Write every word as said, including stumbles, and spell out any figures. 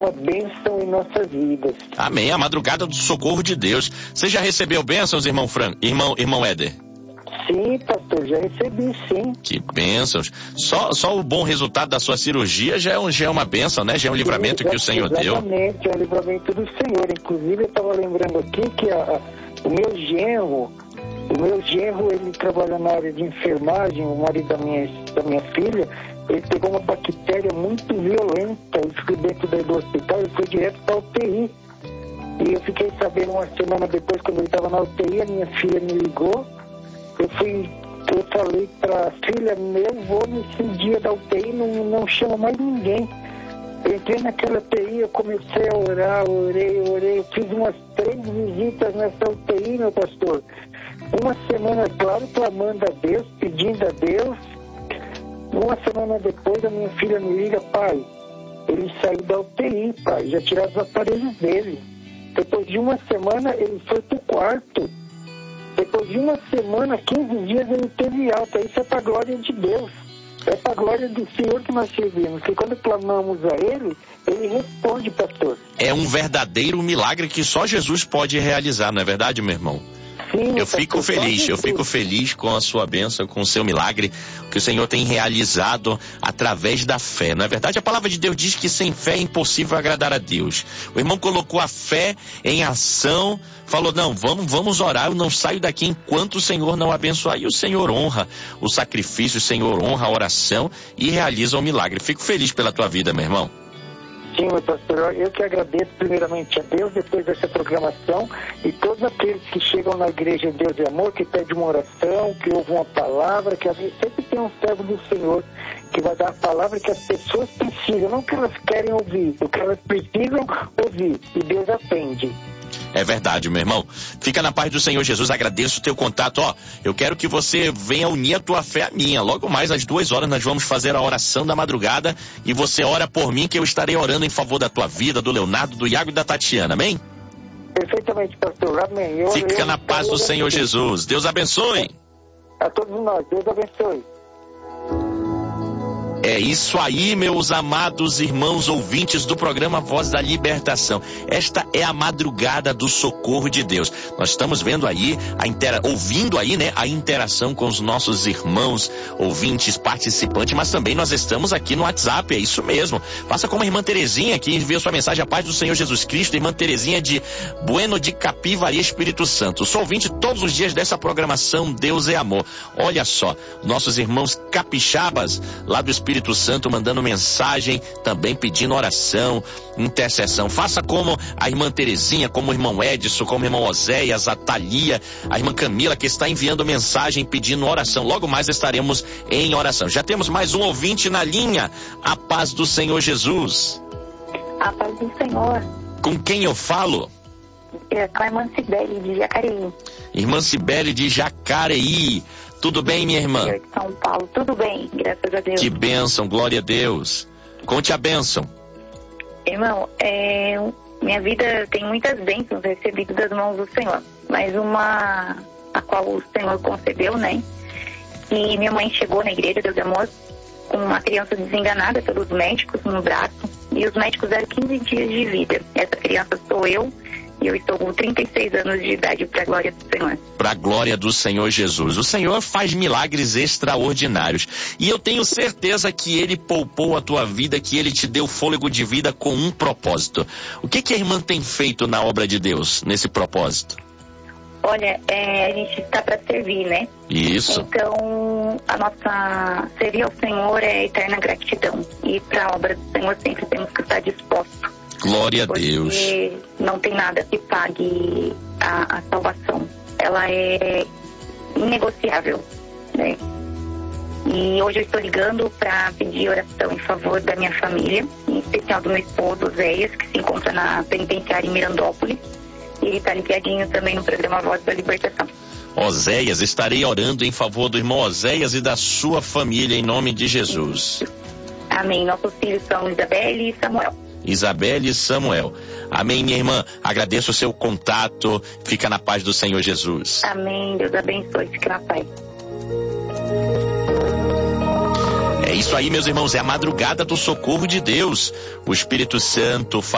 uma bênção em nossas vidas. Amém. A madrugada do socorro de Deus. Você já recebeu bênçãos, irmão Fran, irmão, irmão Éder? Sim, pastor, já recebi, sim. Que bênçãos. Só, só o bom resultado da sua cirurgia já é, um, já é uma bênção, né? Já é um livramento sim, que o Senhor exatamente, deu. Exatamente, é um livramento do Senhor. Inclusive, eu estava lembrando aqui que a, a, o meu genro, o meu genro, ele trabalha na área de enfermagem, o marido da minha, da minha filha, ele pegou uma bactéria muito violenta, ele ficou dentro do hospital, ele foi direto para a U T I. E eu fiquei sabendo uma semana depois, quando ele estava na U T I, a minha filha me ligou. Eu fui, eu falei pra filha, eu vou nesse dia da U T I, não, não chama mais ninguém. Eu entrei naquela U T I, eu comecei a orar, orei, orei, eu fiz umas três visitas nessa U T I, meu pastor. Uma semana, claro, clamando a Deus, pedindo a Deus. Uma semana depois, a minha filha me liga, pai, ele saiu da U T I, pai, já tiraram os aparelhos dele. Depois de uma semana, ele foi pro quarto. Depois de uma semana, quinze dias, ele teve alta. Isso é para a glória de Deus. É para a glória do Senhor que nós servimos. Que quando clamamos a Ele, Ele responde, pastor. É um verdadeiro milagre que só Jesus pode realizar, não é verdade, meu irmão? Sim, eu fico pastor, feliz, eu fico feliz com a sua bênção, com o seu milagre, que o Senhor tem realizado através da fé. Não é verdade? A palavra de Deus diz que sem fé é impossível agradar a Deus. O irmão colocou a fé em ação, falou, não, vamos, vamos orar, eu não saio daqui enquanto o Senhor não abençoar. E o Senhor honra o sacrifício, o Senhor honra a oração e realiza o milagre. Fico feliz pela tua vida, meu irmão. Sim, meu pastor, eu que agradeço primeiramente a Deus depois dessa programação e todos aqueles que chegam na igreja Deus e Amor, que pedem uma oração, que ouvem uma palavra, que sempre tem um servo do Senhor que vai dar a palavra que as pessoas precisam, não que elas querem ouvir, o que elas precisam ouvir, e Deus atende. É verdade, meu irmão. Fica na paz do Senhor Jesus, agradeço o teu contato. Ó, eu quero que você venha unir a tua fé à minha. Logo mais às duas horas nós vamos fazer a oração da madrugada e você ora por mim que eu estarei orando em favor da tua vida, do Leonardo, do Iago e da Tatiana, amém? Perfeitamente, pastor, amém. Eu, Fica eu, na paz do Senhor Jesus. Deus abençoe. A todos nós, Deus abençoe. É isso aí, meus amados irmãos ouvintes do programa Voz da Libertação. Esta é a madrugada do socorro de Deus. Nós estamos vendo aí, a intera... ouvindo aí, né, a interação com os nossos irmãos ouvintes, participantes, mas também nós estamos aqui no WhatsApp, é isso mesmo. Faça como a irmã Terezinha, que enviou sua mensagem, a paz do Senhor Jesus Cristo, irmã Terezinha de Bueno de Capivari, Espírito Santo. Sou ouvinte todos os dias dessa programação Deus é Amor. Olha só, nossos irmãos capixabas lá do Espírito Espírito Santo mandando mensagem, também pedindo oração, intercessão. Faça como a irmã Terezinha, como o irmão Edson, como o irmão Oséias, a Thalia, a irmã Camila, que está enviando mensagem pedindo oração. Logo mais estaremos em oração. Já temos mais um ouvinte na linha. A paz do Senhor Jesus. A paz do Senhor. Com quem eu falo? É com a irmã Cibele de Jacareí. Irmã Cibele de Jacareí. Tudo bem, minha irmã? Eu de São Paulo, tudo bem, graças a Deus. Que bênção, glória a Deus. Conte a bênção. Irmão, é, minha vida tem muitas bênçãos recebidas das mãos do Senhor, mas uma a qual o Senhor concedeu, né? E minha mãe chegou na igreja Deus e Amor com uma criança desenganada pelos médicos no braço, e os médicos deram quinze dias de vida. Essa criança sou eu. E eu estou com trinta e seis anos de idade, para a glória do Senhor. Para a glória do Senhor Jesus. O Senhor faz milagres extraordinários. E eu tenho certeza que Ele poupou a tua vida, que Ele te deu fôlego de vida com um propósito. O que, que a irmã tem feito na obra de Deus, nesse propósito? Olha, é, a gente está para servir, né? Isso. Então, a nossa servir ao Senhor é eterna gratidão. E para a obra do Senhor sempre temos que estar dispostos. Glória a porque Deus. Não tem nada que pague a, a salvação. Ela é inegociável, né? E hoje eu estou ligando para pedir oração em favor da minha família, em especial do meu esposo, Oséias, que se encontra na penitenciária em Mirandópolis. E ele está ligadinho também no programa Voz da Libertação. Oséias, estarei orando em favor do irmão Oséias e da sua família, em nome de Jesus. Amém. Nossos filhos são Isabelle e Samuel. Isabelle e Samuel. Amém, minha irmã. Agradeço o seu contato. Fica na paz do Senhor Jesus. Amém. Deus abençoe. Fica na paz. É isso aí, meus irmãos. É a madrugada do socorro de Deus. O Espírito Santo faz